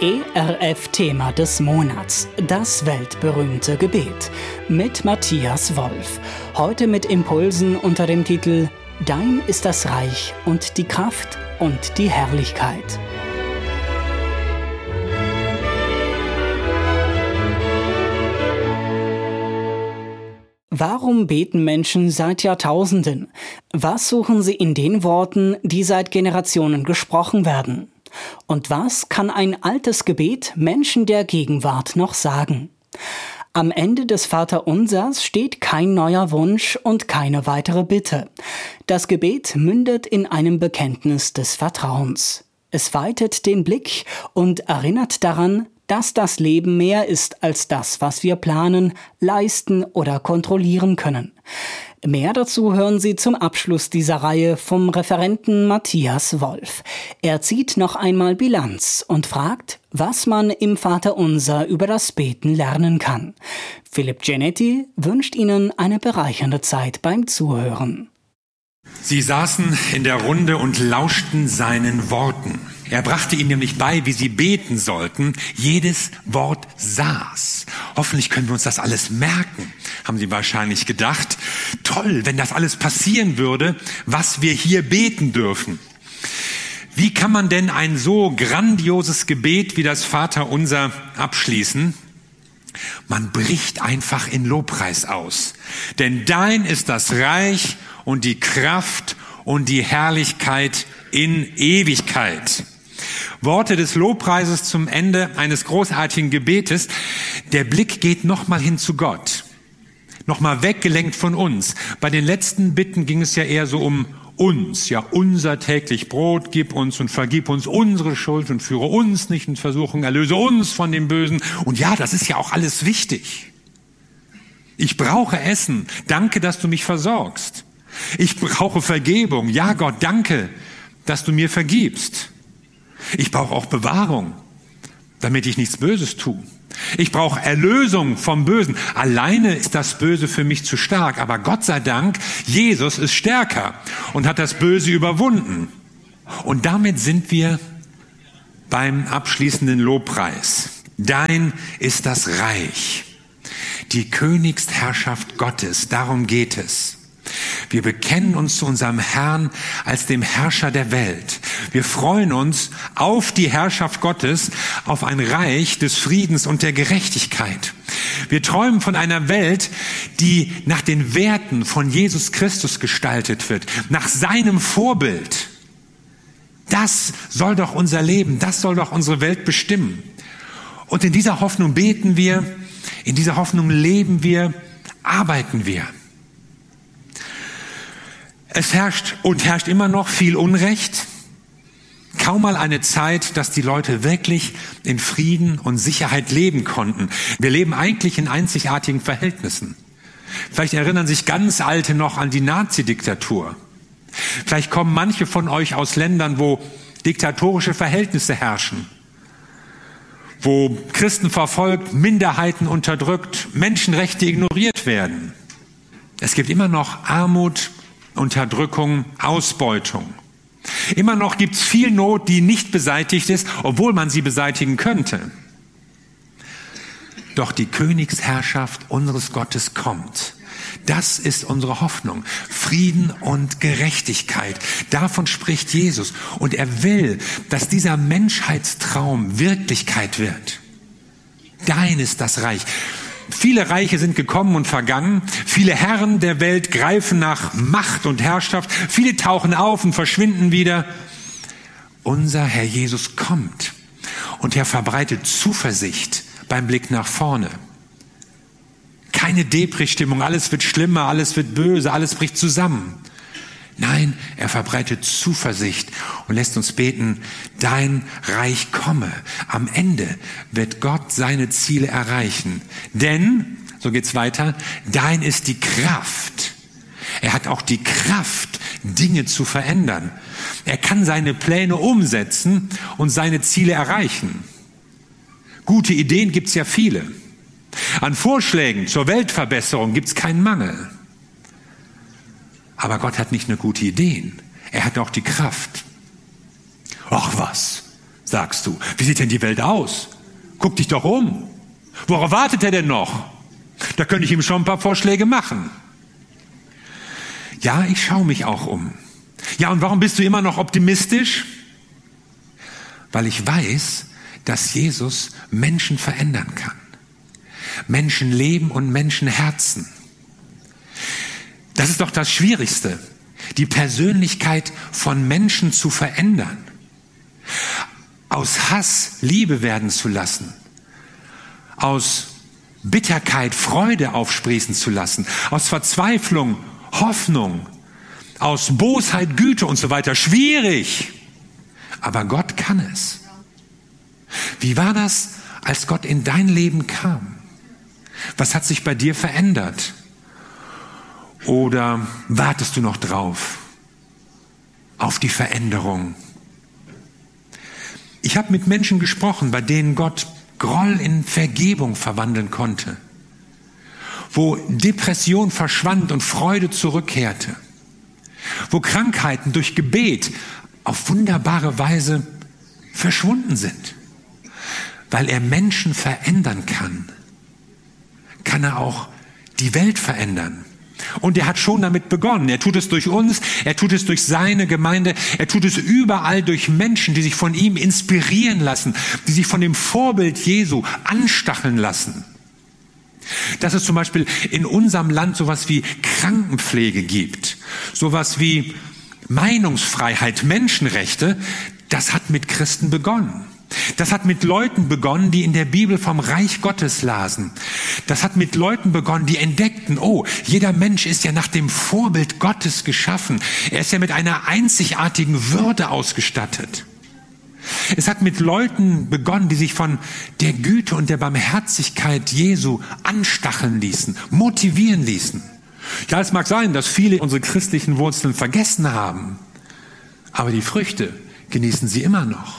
ERF-Thema des Monats, das weltberühmte Gebet, mit Matthias Wolf. Heute mit Impulsen unter dem Titel »Dein ist das Reich und die Kraft und die Herrlichkeit«. Warum beten Menschen seit Jahrtausenden? Was suchen sie in den Worten, die seit Generationen gesprochen werden? Und was kann ein altes Gebet Menschen der Gegenwart noch sagen? Am Ende des Vaterunsers steht kein neuer Wunsch und keine weitere Bitte. Das Gebet mündet in einem Bekenntnis des Vertrauens. Es weitet den Blick und erinnert daran, dass das Leben mehr ist als das, was wir planen, leisten oder kontrollieren können. Mehr dazu hören Sie zum Abschluss dieser Reihe vom Referenten Matthias Wolf. Er zieht noch einmal Bilanz und fragt, was man im Vaterunser über das Beten lernen kann. Philipp Genetti wünscht Ihnen eine bereichernde Zeit beim Zuhören. Sie saßen in der Runde und lauschten seinen Worten. Er brachte ihnen nämlich bei, wie sie beten sollten. Jedes Wort saß. Hoffentlich können wir uns das alles merken, haben sie wahrscheinlich gedacht. Toll, wenn das alles passieren würde, was wir hier beten dürfen. Wie kann man denn ein so grandioses Gebet wie das Vaterunser abschließen? Man bricht einfach in Lobpreis aus. Denn dein ist das Reich und die Kraft und die Herrlichkeit in Ewigkeit. Worte des Lobpreises zum Ende eines großartigen Gebetes. Der Blick geht nochmal hin zu Gott. Nochmal weggelenkt von uns. Bei den letzten Bitten ging es ja eher so um uns. Ja, unser täglich Brot gib uns und vergib uns unsere Schuld und führe uns nicht in Versuchung, erlöse uns von dem Bösen. Und ja, das ist ja auch alles wichtig. Ich brauche Essen. Danke, dass du mich versorgst. Ich brauche Vergebung. Ja, Gott, danke, dass du mir vergibst. Ich brauche auch Bewahrung, damit ich nichts Böses tue. Ich brauche Erlösung vom Bösen. Alleine ist das Böse für mich zu stark, aber Gott sei Dank, Jesus ist stärker und hat das Böse überwunden. Und damit sind wir beim abschließenden Lobpreis. Dein ist das Reich, die Königsherrschaft Gottes, darum geht es. Wir bekennen uns zu unserem Herrn als dem Herrscher der Welt. Wir freuen uns auf die Herrschaft Gottes, auf ein Reich des Friedens und der Gerechtigkeit. Wir träumen von einer Welt, die nach den Werten von Jesus Christus gestaltet wird, nach seinem Vorbild. Das soll doch unser Leben, das soll doch unsere Welt bestimmen. Und in dieser Hoffnung beten wir, in dieser Hoffnung leben wir, arbeiten wir. Es herrscht immer noch viel Unrecht. Kaum mal eine Zeit, dass die Leute wirklich in Frieden und Sicherheit leben konnten. Wir leben eigentlich in einzigartigen Verhältnissen. Vielleicht erinnern sich ganz Alte noch an die Nazi-Diktatur. Vielleicht kommen manche von euch aus Ländern, wo diktatorische Verhältnisse herrschen. Wo Christen verfolgt, Minderheiten unterdrückt, Menschenrechte ignoriert werden. Es gibt immer noch Armut, Unterdrückung, Ausbeutung. Immer noch gibt es viel Not, die nicht beseitigt ist, obwohl man sie beseitigen könnte. Doch die Königsherrschaft unseres Gottes kommt. Das ist unsere Hoffnung. Frieden und Gerechtigkeit. Davon spricht Jesus. Und er will, dass dieser Menschheitstraum Wirklichkeit wird. Dein ist das Reich. Viele Reiche sind gekommen und vergangen. Viele Herren der Welt greifen nach Macht und Herrschaft. Viele tauchen auf und verschwinden wieder. Unser Herr Jesus kommt und er verbreitet Zuversicht beim Blick nach vorne. Keine Depri-Stimmung, alles wird schlimmer, alles wird böse, alles bricht zusammen. Nein, er verbreitet Zuversicht und lässt uns beten, dein Reich komme. Am Ende wird Gott seine Ziele erreichen. Denn, so geht's weiter, dein ist die Kraft. Er hat auch die Kraft, Dinge zu verändern. Er kann seine Pläne umsetzen und seine Ziele erreichen. Gute Ideen gibt's ja viele. An Vorschlägen zur Weltverbesserung gibt's keinen Mangel. Aber Gott hat nicht nur gute Ideen, er hat auch die Kraft. Ach was, sagst du. Wie sieht denn die Welt aus? Guck dich doch um. Worauf wartet er denn noch? Da könnte ich ihm schon ein paar Vorschläge machen. Ja, ich schaue mich auch um. Ja, und warum bist du immer noch optimistisch? Weil ich weiß, dass Jesus Menschen verändern kann. Menschenleben und Menschenherzen. Das ist doch das Schwierigste, die Persönlichkeit von Menschen zu verändern. Aus Hass Liebe werden zu lassen. Aus Bitterkeit Freude aufsprießen zu lassen. Aus Verzweiflung Hoffnung. Aus Bosheit Güte und so weiter. Schwierig. Aber Gott kann es. Wie war das, als Gott in dein Leben kam? Was hat sich bei dir verändert? Oder wartest du noch drauf? Auf die Veränderung? Ich habe mit Menschen gesprochen, bei denen Gott Groll in Vergebung verwandeln konnte. Wo Depression verschwand und Freude zurückkehrte. Wo Krankheiten durch Gebet auf wunderbare Weise verschwunden sind. Weil er Menschen verändern kann, kann er auch die Welt verändern. Und er hat schon damit begonnen. Er tut es durch uns, er tut es durch seine Gemeinde, er tut es überall durch Menschen, die sich von ihm inspirieren lassen, die sich von dem Vorbild Jesu anstacheln lassen. Dass es zum Beispiel in unserem Land sowas wie Krankenpflege gibt, sowas wie Meinungsfreiheit, Menschenrechte, das hat mit Christen begonnen. Das hat mit Leuten begonnen, die in der Bibel vom Reich Gottes lasen. Das hat mit Leuten begonnen, die entdeckten, oh, jeder Mensch ist ja nach dem Vorbild Gottes geschaffen. Er ist ja mit einer einzigartigen Würde ausgestattet. Es hat mit Leuten begonnen, die sich von der Güte und der Barmherzigkeit Jesu anstacheln ließen, motivieren ließen. Ja, es mag sein, dass viele unsere christlichen Wurzeln vergessen haben, aber die Früchte genießen sie immer noch.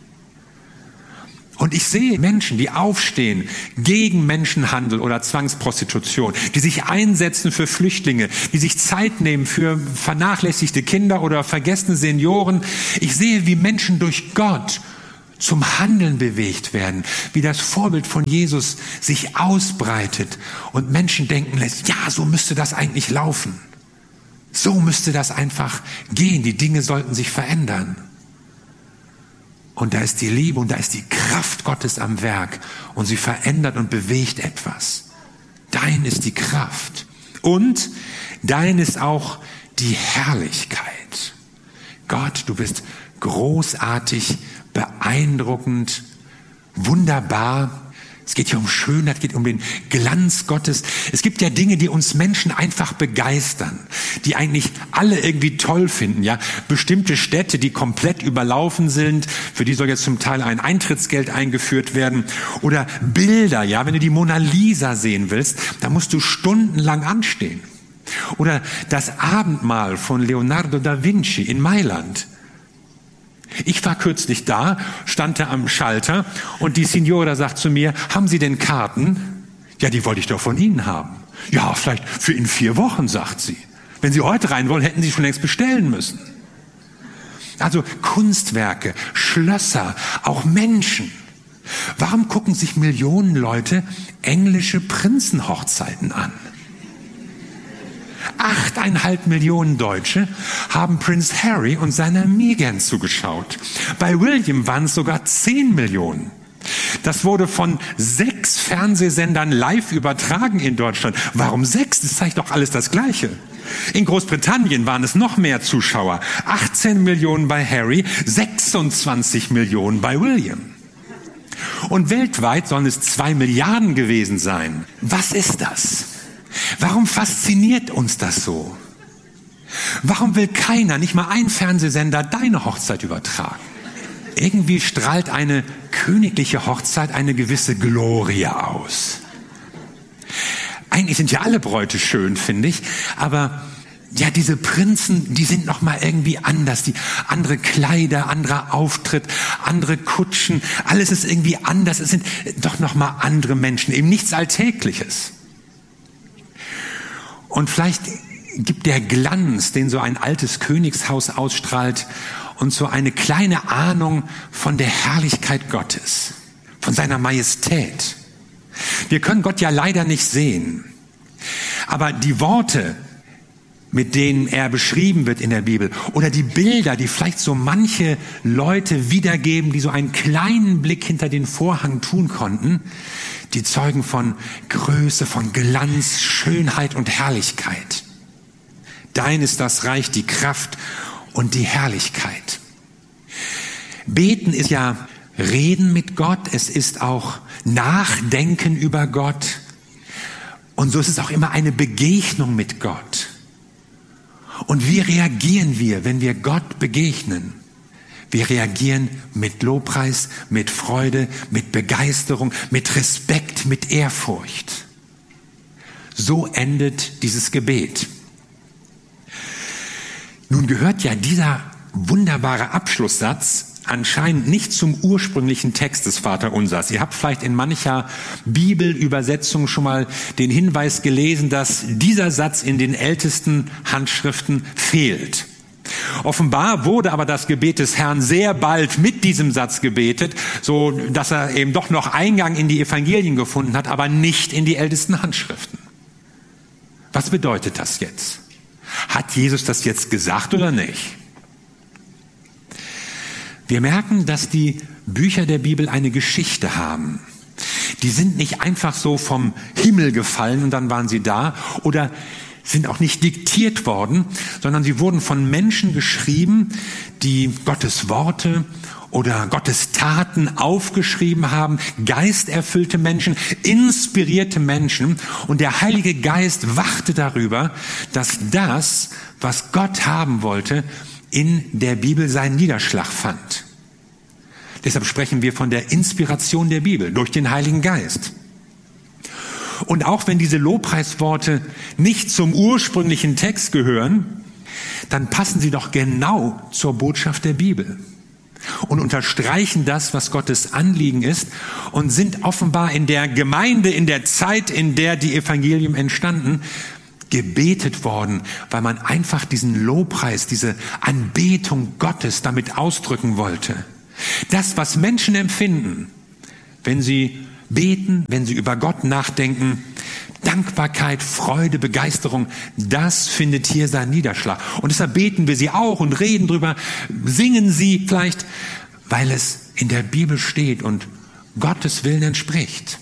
Und ich sehe Menschen, die aufstehen gegen Menschenhandel oder Zwangsprostitution, die sich einsetzen für Flüchtlinge, die sich Zeit nehmen für vernachlässigte Kinder oder vergessene Senioren. Ich sehe, wie Menschen durch Gott zum Handeln bewegt werden, wie das Vorbild von Jesus sich ausbreitet und Menschen denken lässt, ja, so müsste das eigentlich laufen. So müsste das einfach gehen. Die Dinge sollten sich verändern. Und da ist die Liebe und da ist die Kraft Gottes am Werk und sie verändert und bewegt etwas. Dein ist die Kraft und dein ist auch die Herrlichkeit. Gott, du bist großartig, beeindruckend, wunderbar. Es geht hier um Schönheit, es geht um den Glanz Gottes. Es gibt ja Dinge, die uns Menschen einfach begeistern, die eigentlich alle irgendwie toll finden. Ja, bestimmte Städte, die komplett überlaufen sind, für die soll jetzt zum Teil ein Eintrittsgeld eingeführt werden. Oder Bilder, ja, wenn du die Mona Lisa sehen willst, da musst du stundenlang anstehen. Oder das Abendmahl von Leonardo da Vinci in Mailand. Ich war kürzlich da, stand da am Schalter und die Signora sagt zu mir, haben Sie denn Karten? Ja, die wollte ich doch von Ihnen haben. Ja, vielleicht für in 4 Wochen, sagt sie. Wenn Sie heute rein wollen, hätten Sie schon längst bestellen müssen. Also Kunstwerke, Schlösser, auch Menschen. Warum gucken sich Millionen Leute englische Prinzenhochzeiten an? 8,5 Millionen Deutsche haben Prince Harry und seiner Meghan zugeschaut. Bei William waren es sogar 10 Millionen. Das wurde von 6 Fernsehsendern live übertragen in Deutschland. Warum 6? Das zeigt doch alles das Gleiche. In Großbritannien waren es noch mehr Zuschauer. 18 Millionen bei Harry, 26 Millionen bei William. Und weltweit sollen es 2 Milliarden gewesen sein. Was ist das? Warum fasziniert uns das so? Warum will keiner, nicht mal ein Fernsehsender, deine Hochzeit übertragen? Irgendwie strahlt eine königliche Hochzeit eine gewisse Glorie aus. Eigentlich sind ja alle Bräute schön, finde ich, aber ja, diese Prinzen, die sind noch mal irgendwie anders. Die andere Kleider, anderer Auftritt, andere Kutschen, alles ist irgendwie anders. Es sind doch noch mal andere Menschen, eben nichts Alltägliches. Und vielleicht gibt der Glanz, den so ein altes Königshaus ausstrahlt uns so eine kleine Ahnung von der Herrlichkeit Gottes, von seiner Majestät. Wir können Gott ja leider nicht sehen, aber die Worte, mit denen er beschrieben wird in der Bibel, oder die Bilder, die vielleicht so manche Leute wiedergeben, die so einen kleinen Blick hinter den Vorhang tun konnten, die zeugen von Größe, von Glanz, Schönheit und Herrlichkeit. Dein ist das Reich, die Kraft und die Herrlichkeit. Beten ist ja Reden mit Gott, es ist auch Nachdenken über Gott. Und so ist es auch immer eine Begegnung mit Gott. Und wie reagieren wir, wenn wir Gott begegnen? Wir reagieren mit Lobpreis, mit Freude, mit Begeisterung, mit Respekt, mit Ehrfurcht. So endet dieses Gebet. Nun gehört ja dieser wunderbare Abschlusssatz anscheinend nicht zum ursprünglichen Text des Vaterunsers. Ihr habt vielleicht in mancher Bibelübersetzung schon mal den Hinweis gelesen, dass dieser Satz in den ältesten Handschriften fehlt. Offenbar wurde aber das Gebet des Herrn sehr bald mit diesem Satz gebetet, so dass er eben doch noch Eingang in die Evangelien gefunden hat, aber nicht in die ältesten Handschriften. Was bedeutet das jetzt? Hat Jesus das jetzt gesagt oder nicht? Wir merken, dass die Bücher der Bibel eine Geschichte haben. Die sind nicht einfach so vom Himmel gefallen und dann waren sie da oder sind auch nicht diktiert worden, sondern sie wurden von Menschen geschrieben, die Gottes Worte oder Gottes Taten aufgeschrieben haben, geisterfüllte Menschen, inspirierte Menschen. Und der Heilige Geist wachte darüber, dass das, was Gott haben wollte, in der Bibel seinen Niederschlag fand. Deshalb sprechen wir von der Inspiration der Bibel durch den Heiligen Geist. Und auch wenn diese Lobpreisworte nicht zum ursprünglichen Text gehören, dann passen sie doch genau zur Botschaft der Bibel und unterstreichen das, was Gottes Anliegen ist und sind offenbar in der Gemeinde, in der Zeit, in der die Evangelien entstanden, gebetet worden, weil man einfach diesen Lobpreis, diese Anbetung Gottes damit ausdrücken wollte. Das, was Menschen empfinden, wenn sie beten, wenn sie über Gott nachdenken, Dankbarkeit, Freude, Begeisterung, das findet hier seinen Niederschlag. Und deshalb beten wir sie auch und reden drüber, singen sie vielleicht, weil es in der Bibel steht und Gottes Willen entspricht.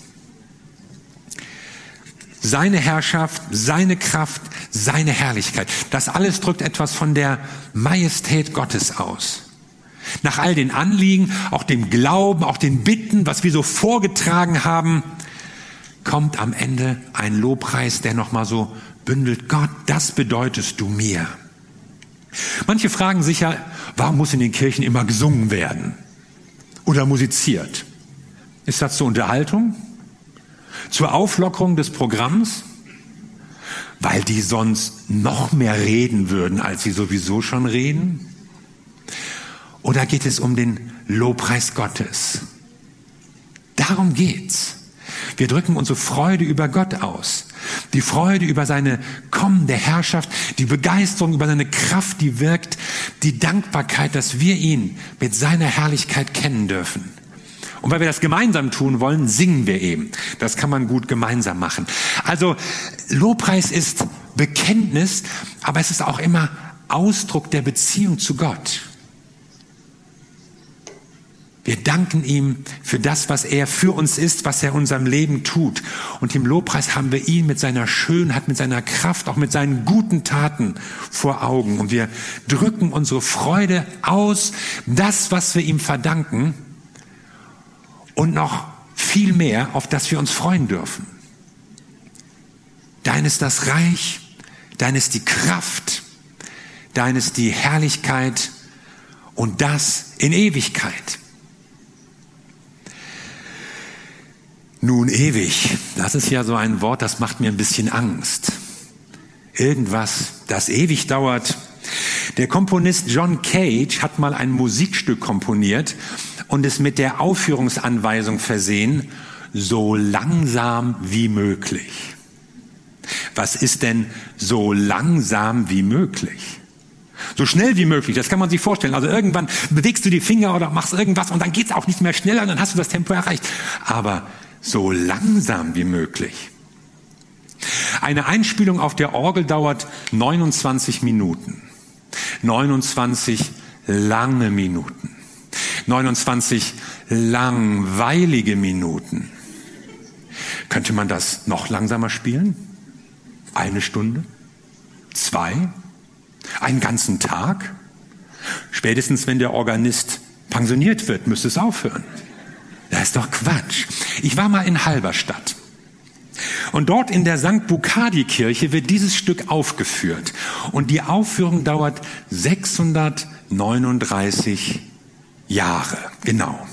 Seine Herrschaft, seine Kraft, seine Herrlichkeit. Das alles drückt etwas von der Majestät Gottes aus. Nach all den Anliegen, auch dem Glauben, auch den Bitten, was wir so vorgetragen haben, kommt am Ende ein Lobpreis, der nochmal so bündelt. Gott, das bedeutest du mir. Manche fragen sich ja, warum muss in den Kirchen immer gesungen werden oder musiziert? Ist das zur Unterhaltung? Zur Auflockerung des Programms? Weil die sonst noch mehr reden würden, als sie sowieso schon reden? Oder geht es um den Lobpreis Gottes? Darum geht's. Wir drücken unsere Freude über Gott aus. Die Freude über seine kommende Herrschaft, die Begeisterung über seine Kraft, die wirkt, die Dankbarkeit, dass wir ihn mit seiner Herrlichkeit kennen dürfen. Und weil wir das gemeinsam tun wollen, singen wir eben. Das kann man gut gemeinsam machen. Also Lobpreis ist Bekenntnis, aber es ist auch immer Ausdruck der Beziehung zu Gott. Wir danken ihm für das, was er für uns ist, was er in unserem Leben tut. Und im Lobpreis haben wir ihn mit seiner Schönheit, mit seiner Kraft, auch mit seinen guten Taten vor Augen. Und wir drücken unsere Freude aus, das, was wir ihm verdanken, und noch viel mehr, auf das wir uns freuen dürfen. Dein ist das Reich, dein ist die Kraft, dein ist die Herrlichkeit und das in Ewigkeit. Nun, ewig, das ist ja so ein Wort, das macht mir ein bisschen Angst. Irgendwas, das ewig dauert. Der Komponist John Cage hat mal ein Musikstück komponiert und es mit der Aufführungsanweisung versehen, so langsam wie möglich. Was ist denn so langsam wie möglich? So schnell wie möglich, das kann man sich vorstellen. Also irgendwann bewegst du die Finger oder machst irgendwas und dann geht's auch nicht mehr schneller und dann hast du das Tempo erreicht. Aber so langsam wie möglich. Eine Einspielung auf der Orgel dauert 29 Minuten. 29 lange Minuten. 29 langweilige Minuten. Könnte man das noch langsamer spielen? 1 Stunde? 2? Einen ganzen Tag? Spätestens wenn der Organist pensioniert wird, müsste es aufhören. Das ist doch Quatsch. Ich war mal in Halberstadt. Und dort in der St. Bukadi-Kirche wird dieses Stück aufgeführt. Und die Aufführung dauert 639 Jahre. Genau.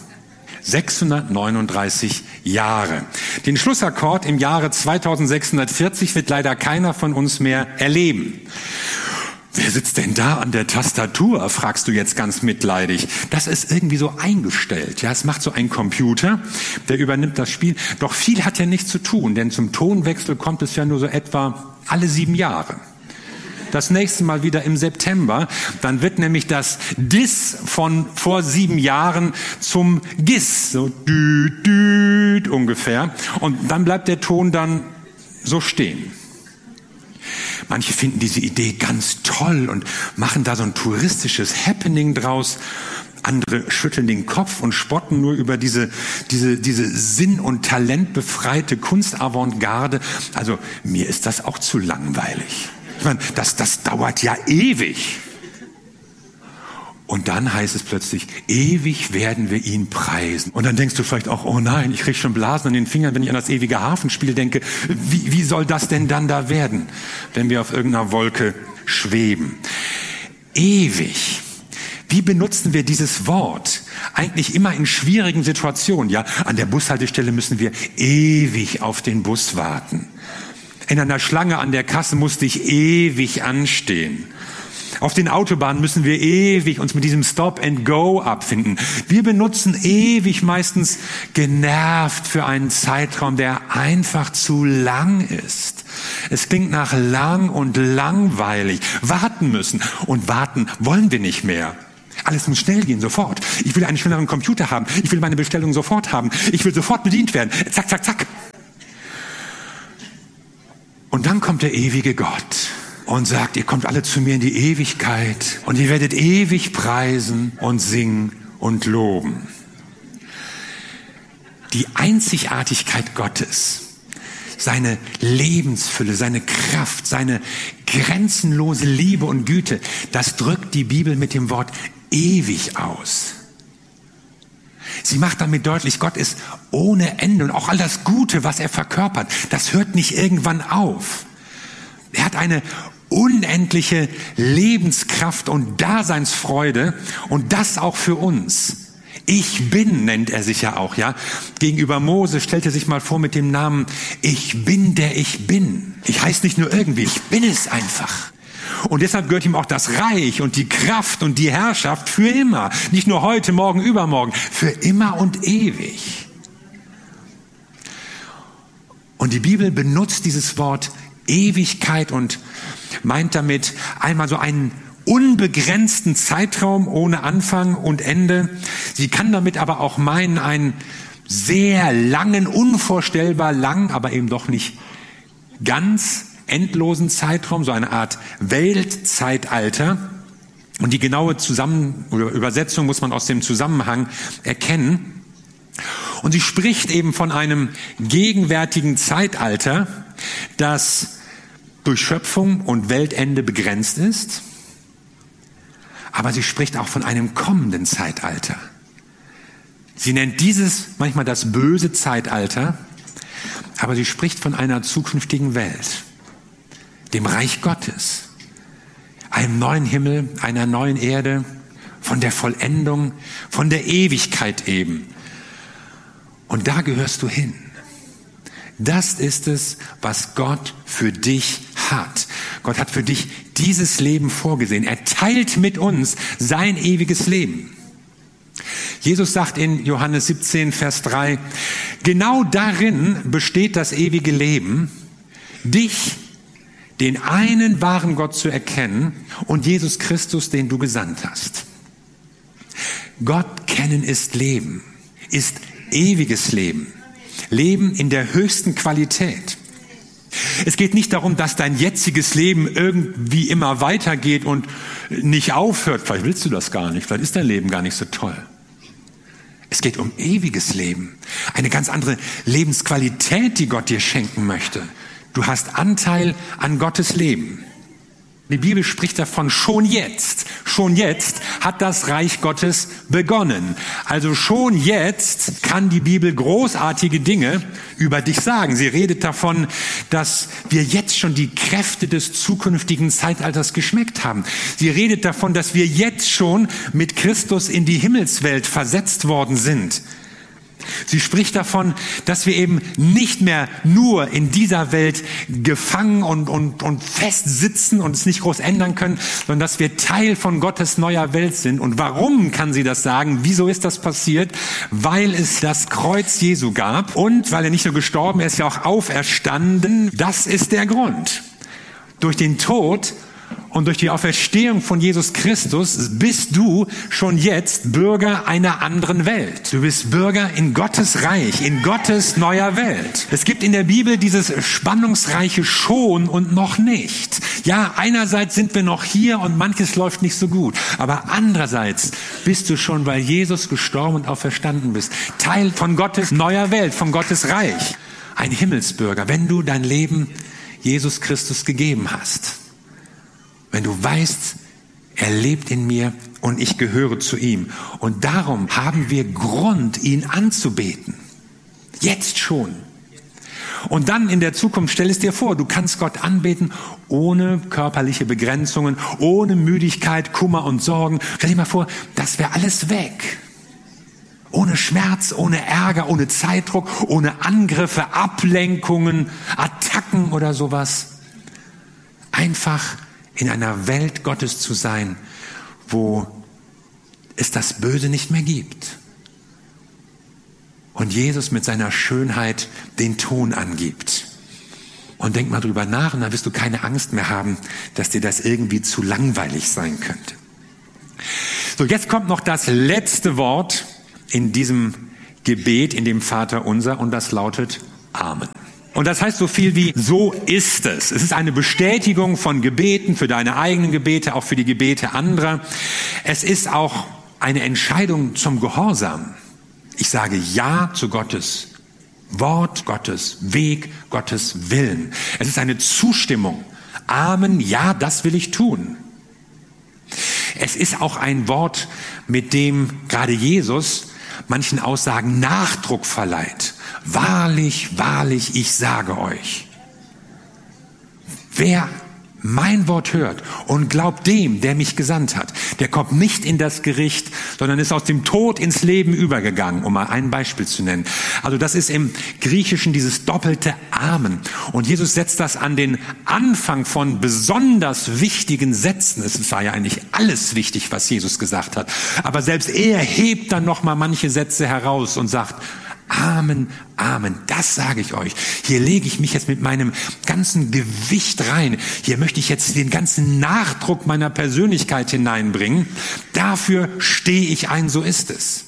639 Jahre. Den Schlussakkord im Jahre 2640 wird leider keiner von uns mehr erleben. Wer sitzt denn da an der Tastatur, fragst du jetzt ganz mitleidig. Das ist irgendwie so eingestellt. Ja, es macht so ein Computer, der übernimmt das Spiel. Doch viel hat ja nichts zu tun, denn zum Tonwechsel kommt es ja nur so etwa alle 7 Jahre. Das nächste Mal wieder im September, dann wird nämlich das Dis von vor 7 Jahren zum Gis, so düt, düt ungefähr. Und dann bleibt der Ton dann so stehen. Manche finden diese Idee ganz toll und machen da so ein touristisches Happening draus. Andere schütteln den Kopf und spotten nur über diese sinn- und talentbefreite Kunstavantgarde. Also mir ist das auch zu langweilig. Ich meine, das dauert ja ewig. Und dann heißt es plötzlich, ewig werden wir ihn preisen. Und dann denkst du vielleicht auch, oh nein, ich krieg schon Blasen an den Fingern, wenn ich an das ewige Hafenspiel denke. Wie soll das denn dann da werden, wenn wir auf irgendeiner Wolke schweben? Ewig. Wie benutzen wir dieses Wort? Eigentlich immer in schwierigen Situationen. Ja, an der Bushaltestelle müssen wir ewig auf den Bus warten. In einer Schlange an der Kasse musste ich ewig anstehen. Auf den Autobahnen müssen wir ewig uns mit diesem Stop and Go abfinden. Wir benutzen ewig meistens genervt für einen Zeitraum, der einfach zu lang ist. Es klingt nach lang und langweilig. Warten müssen. Und warten wollen wir nicht mehr. Alles muss schnell gehen, sofort. Ich will einen schnelleren Computer haben. Ich will meine Bestellung sofort haben. Ich will sofort bedient werden. Zack, zack, zack. Und dann kommt der ewige Gott und sagt, ihr kommt alle zu mir in die Ewigkeit und ihr werdet ewig preisen und singen und loben. Die Einzigartigkeit Gottes, seine Lebensfülle, seine Kraft, seine grenzenlose Liebe und Güte, das drückt die Bibel mit dem Wort ewig aus. Sie macht damit deutlich, Gott ist ohne Ende und auch all das Gute, was er verkörpert, das hört nicht irgendwann auf. Er hat eine unendliche Lebenskraft und Daseinsfreude und das auch für uns. Ich bin, nennt er sich ja auch, ja. Gegenüber Mose stellt er sich mal vor mit dem Namen, ich bin der ich bin. Ich heiße nicht nur irgendwie, ich bin es einfach. Und deshalb gehört ihm auch das Reich und die Kraft und die Herrschaft für immer. Nicht nur heute, morgen, übermorgen, für immer und ewig. Und die Bibel benutzt dieses Wort Ewigkeit und meint damit einmal so einen unbegrenzten Zeitraum ohne Anfang und Ende. Sie kann damit aber auch meinen einen sehr langen, unvorstellbar lang, aber eben doch nicht ganz endlosen Zeitraum, so eine Art Weltzeitalter. Und die genaue Übersetzung muss man aus dem Zusammenhang erkennen. Und sie spricht eben von einem gegenwärtigen Zeitalter, das durch Schöpfung und Weltende begrenzt ist. Aber sie spricht auch von einem kommenden Zeitalter. Sie nennt dieses manchmal das böse Zeitalter, aber sie spricht von einer zukünftigen Welt, dem Reich Gottes, einem neuen Himmel, einer neuen Erde, von der Vollendung, von der Ewigkeit eben. Und da gehörst du hin. Das ist es, was Gott für dich hat. Gott hat für dich dieses Leben vorgesehen. Er teilt mit uns sein ewiges Leben. Jesus sagt in Johannes 17, Vers 3, genau darin besteht das ewige Leben, dich den einen wahren Gott zu erkennen und Jesus Christus, den du gesandt hast. Gott kennen ist Leben, ist ewiges Leben. Leben in der höchsten Qualität. Es geht nicht darum, dass dein jetziges Leben irgendwie immer weitergeht und nicht aufhört. Vielleicht willst du das gar nicht, vielleicht ist dein Leben gar nicht so toll. Es geht um ewiges Leben, eine ganz andere Lebensqualität, die Gott dir schenken möchte. Du hast Anteil an Gottes Leben. Die Bibel spricht davon, schon jetzt hat das Reich Gottes begonnen. Also schon jetzt kann die Bibel großartige Dinge über dich sagen. Sie redet davon, dass wir jetzt schon die Kräfte des zukünftigen Zeitalters geschmeckt haben. Sie redet davon, dass wir jetzt schon mit Christus in die Himmelswelt versetzt worden sind. Sie spricht davon, dass wir eben nicht mehr nur in dieser Welt gefangen und fest sitzen und es nicht groß ändern können, sondern dass wir Teil von Gottes neuer Welt sind. Und warum kann sie das sagen? Wieso ist das passiert? Weil es das Kreuz Jesu gab und weil er nicht nur gestorben, er ist ja auch auferstanden. Das ist der Grund. Durch den Tod und durch die Auferstehung von Jesus Christus bist du schon jetzt Bürger einer anderen Welt. Du bist Bürger in Gottes Reich, in Gottes neuer Welt. Es gibt in der Bibel dieses spannungsreiche schon und noch nicht. Ja, einerseits sind wir noch hier und manches läuft nicht so gut. Aber andererseits bist du schon, weil Jesus gestorben und auferstanden bist, Teil von Gottes neuer Welt, von Gottes Reich. Ein Himmelsbürger, wenn du dein Leben Jesus Christus gegeben hast. Wenn du weißt, er lebt in mir und ich gehöre zu ihm. Und darum haben wir Grund, ihn anzubeten. Jetzt schon. Und dann in der Zukunft, stell es dir vor, du kannst Gott anbeten ohne körperliche Begrenzungen, ohne Müdigkeit, Kummer und Sorgen. Stell dir mal vor, das wäre alles weg. Ohne Schmerz, ohne Ärger, ohne Zeitdruck, ohne Angriffe, Ablenkungen, Attacken oder sowas. Einfach in einer Welt Gottes zu sein, wo es das Böse nicht mehr gibt. Und Jesus mit seiner Schönheit den Ton angibt. Und denk mal drüber nach und dann wirst du keine Angst mehr haben, dass dir das irgendwie zu langweilig sein könnte. So, jetzt kommt noch das letzte Wort in diesem Gebet, in dem Vaterunser, und das lautet Amen. Und das heißt so viel wie, so ist es. Es ist eine Bestätigung von Gebeten, für deine eigenen Gebete, auch für die Gebete anderer. Es ist auch eine Entscheidung zum Gehorsam. Ich sage Ja zu Gottes Wort, Gottes Weg, Gottes Willen. Es ist eine Zustimmung. Amen, ja, das will ich tun. Es ist auch ein Wort, mit dem gerade Jesus manchen Aussagen Nachdruck verleiht. Wahrlich, wahrlich, ich sage euch, wer mein Wort hört und glaubt dem, der mich gesandt hat, der kommt nicht in das Gericht, sondern ist aus dem Tod ins Leben übergegangen, um mal ein Beispiel zu nennen. Also das ist im Griechischen dieses doppelte Amen. Und Jesus setzt das an den Anfang von besonders wichtigen Sätzen. Es war ja eigentlich alles wichtig, was Jesus gesagt hat. Aber selbst er hebt dann noch mal manche Sätze heraus und sagt, Amen, Amen, das sage ich euch. Hier lege ich mich jetzt mit meinem ganzen Gewicht rein. Hier möchte ich jetzt den ganzen Nachdruck meiner Persönlichkeit hineinbringen. Dafür stehe ich ein, so ist es.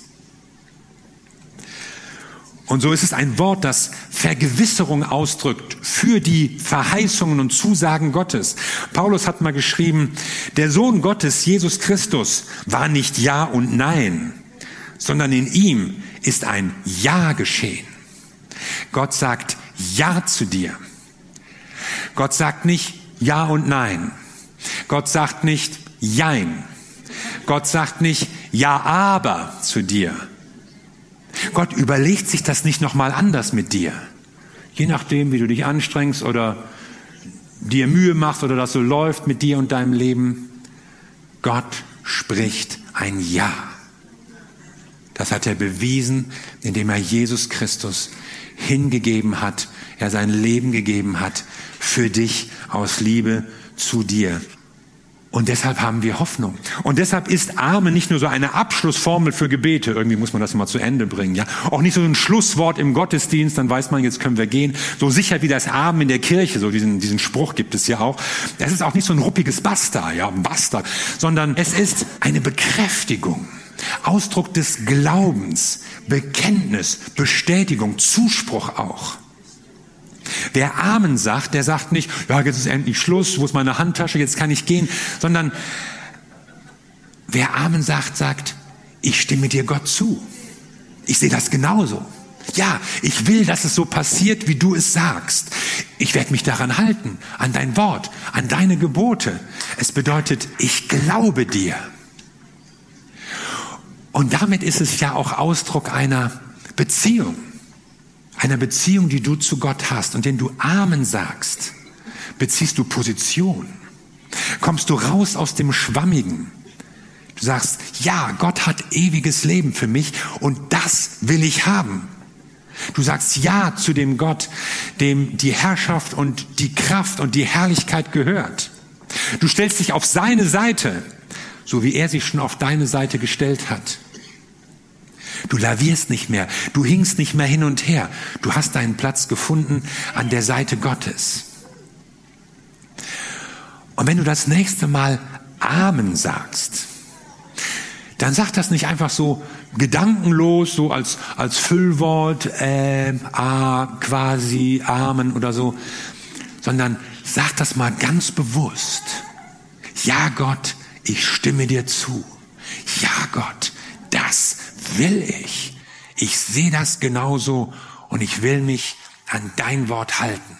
Und so ist es ein Wort, das Vergewisserung ausdrückt für die Verheißungen und Zusagen Gottes. Paulus hat mal geschrieben, der Sohn Gottes, Jesus Christus, war nicht Ja und Nein, sondern in ihm ist ein Ja geschehen. Gott sagt Ja zu dir. Gott sagt nicht Ja und Nein. Gott sagt nicht Jein. Gott sagt nicht Ja, aber zu dir. Gott überlegt sich das nicht nochmal anders mit dir. Je nachdem, wie du dich anstrengst oder dir Mühe machst oder das so läuft mit dir und deinem Leben. Gott spricht ein Ja. Das hat er bewiesen, indem er Jesus Christus hingegeben hat, er sein Leben gegeben hat für dich aus Liebe zu dir. Und deshalb haben wir Hoffnung. Und deshalb ist Amen nicht nur so eine Abschlussformel für Gebete. Irgendwie muss man das immer zu Ende bringen, ja. Auch nicht so ein Schlusswort im Gottesdienst, dann weiß man, jetzt können wir gehen. So sicher wie das Amen in der Kirche, so diesen Spruch gibt es ja auch. Das ist auch nicht so ein ruppiges Basta, ja, Basta, sondern es ist eine Bekräftigung, Ausdruck des Glaubens, Bekenntnis, Bestätigung, Zuspruch auch. Wer Amen sagt, der sagt nicht, ja, jetzt ist endlich Schluss, wo ist meine Handtasche, jetzt kann ich gehen, sondern wer Amen sagt, sagt, ich stimme dir Gott zu. Ich sehe das genauso. Ja, ich will, dass es so passiert, wie du es sagst. Ich werde mich daran halten, an dein Wort, an deine Gebote. Es bedeutet, ich glaube dir. Und damit ist es ja auch Ausdruck einer Beziehung. Einer Beziehung, die du zu Gott hast. Und wenn du Amen sagst, beziehst du Position. Kommst du raus aus dem Schwammigen. Du sagst, ja, Gott hat ewiges Leben für mich und das will ich haben. Du sagst ja zu dem Gott, dem die Herrschaft und die Kraft und die Herrlichkeit gehört. Du stellst dich auf seine Seite, so wie er sich schon auf deine Seite gestellt hat. Du lavierst nicht mehr, du hinkst nicht mehr hin und her. Du hast deinen Platz gefunden an der Seite Gottes. Und wenn du das nächste Mal Amen sagst, dann sag das nicht einfach so gedankenlos, so als Füllwort, quasi, Amen oder so, sondern sag das mal ganz bewusst. Ja, Gott, ich stimme dir zu. Ja, Gott, das will ich. Ich sehe das genauso und ich will mich an dein Wort halten.